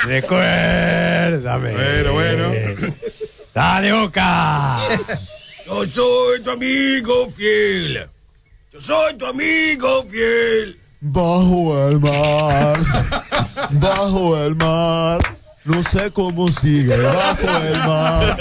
Recuérdame. Bueno. Dale, Boca. Yo soy tu amigo fiel. Yo soy tu amigo fiel. Bajo el mar, bajo el mar, no sé cómo sigue, bajo el mar.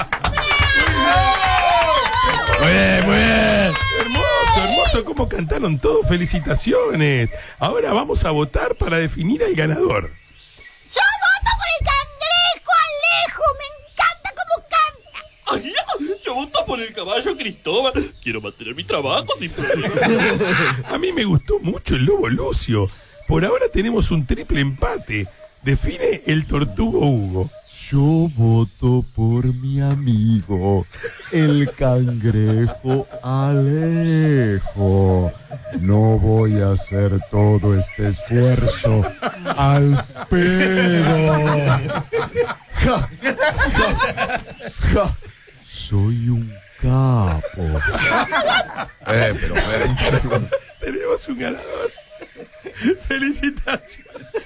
Muy bien. Hermoso cómo cantaron todos. Felicitaciones. Ahora vamos a votar para definir al ganador. Yo voto por el cangrejo Alejo. Me encanta cómo canta. Ay, yo voto por el caballo Cristóbal. Quiero mantener mi trabajo sin problema. A mí me gustó mucho el lobo Lucio. Por ahora tenemos un triple empate. Define el tortugo Hugo. Yo voto por mi amigo, el cangrejo Alejo. No voy a hacer todo este esfuerzo al pedo. Ja, ja, ja. Soy un capo. Pero tenemos un ganador. Felicitaciones.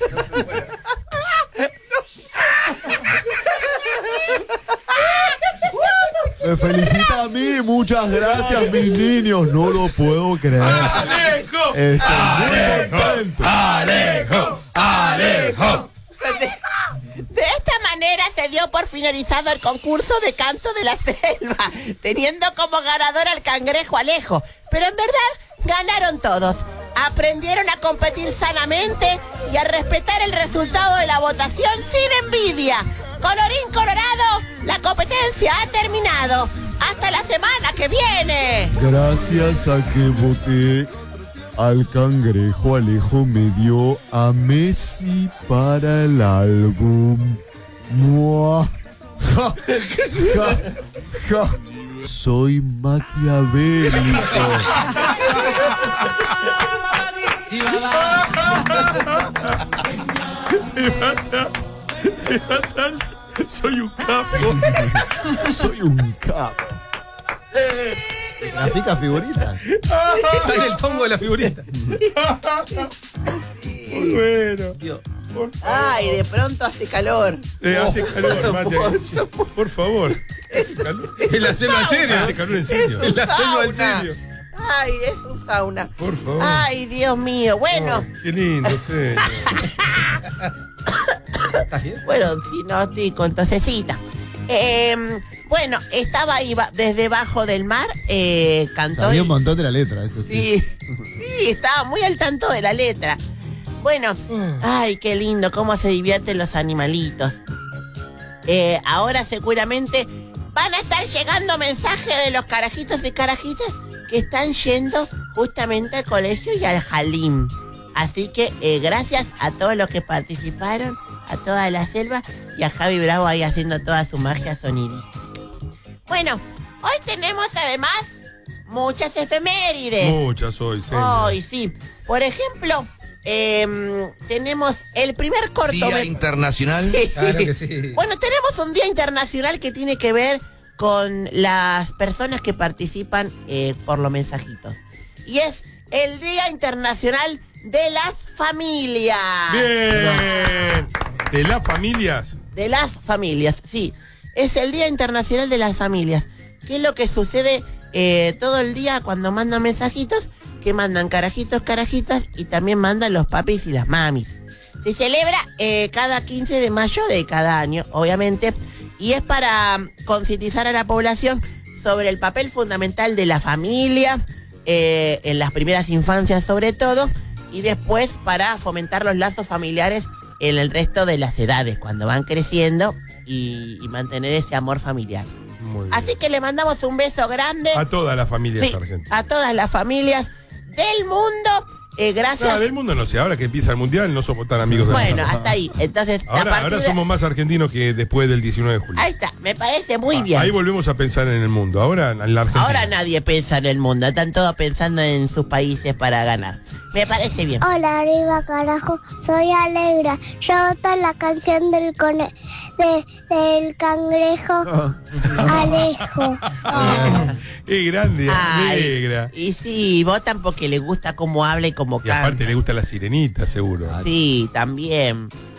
Me felicita a mí, muchas gracias mis niños, no lo puedo creer. ¡Alejo! Estoy muy contento. ¡Alejo! ¡Alejo! De esta manera se dio por finalizado el concurso de canto de la selva, teniendo como ganador al cangrejo Alejo. Pero en verdad ganaron todos. Aprendieron a competir sanamente y a respetar el resultado de la votación sin envidia. Colorín colorado, la competencia ha terminado. Hasta la semana que viene. Gracias a que voté al cangrejo Alejo me dio a Messi para el álbum. ¡Mua! ¡Ja! ¡Ja! ¡Ja! Soy maquiavélico. Soy un capo. Soy un capo. Grafica figuritas. Está en el tongo de la figurita. Muy bueno. Ay, de pronto hace calor. Hace calor, Mate. Por favor. Hace calor. En la selva en serio. Hace calor en serio. Es En la selva en sauna. serio. Ay, es un sauna. Por favor. Ay, Dios mío. Bueno, Qué lindo, sí. ¿Estás bien? bueno, si no estoy con tosecita. Bueno, estaba ahí desde debajo del mar, cantó. Sabía un montón de la letra, eso sí. Sí, estaba muy al tanto de la letra. Bueno, ay, qué lindo, cómo se divierten los animalitos. Ahora seguramente van a estar llegando mensajes de los carajitos y carajitas que están yendo justamente al colegio y al Halim. Así que gracias a todos los que participaron, a toda la selva y a Javi Bravo ahí haciendo toda su magia sonidística. Bueno, hoy tenemos además muchas efemérides. Muchas hoy, sí. Hoy sí. Por ejemplo, tenemos el primer Día cortometraje. Internacional. Sí. Claro que sí. Bueno, tenemos un día internacional que tiene que ver con las personas que participan por los mensajitos. Y es el Día Internacional de las Familias. Bien. De las familias. De las familias, sí. Es el Día Internacional de las Familias. ¿Qué es lo que sucede todo el día cuando mandan mensajitos? Que mandan carajitos, carajitas y también mandan los papis y las mamis. Se celebra cada 15 de mayo de cada año, obviamente, y es para concientizar a la población sobre el papel fundamental de la familia, en las primeras infancias sobre todo, y después para fomentar los lazos familiares en el resto de las edades, cuando van creciendo y mantener ese amor familiar. Muy bien. Así que le mandamos un beso grande. A todas las familias Sí, argentinas. a todas las familias del mundo. Gracias. No, del mundo no sé, ahora que empieza el mundial no somos tan amigos del Bueno, mundo. hasta ahí. Entonces, a Ahora partir de- somos más argentinos que después del 19 de julio. Ahí está, me parece muy bien. Ahí volvemos a pensar en el mundo. Ahora en la Argentina. Ahora nadie piensa en el mundo, están todos pensando en sus países para ganar. Me parece bien. Hola, arriba carajo, soy Alegra. Yo voto la canción del del cangrejo Alejo. Es grande, Ay, alegra. y sí, votan porque le gusta cómo habla y cómo Y canta. aparte le gusta la sirenita, seguro. Sí, también.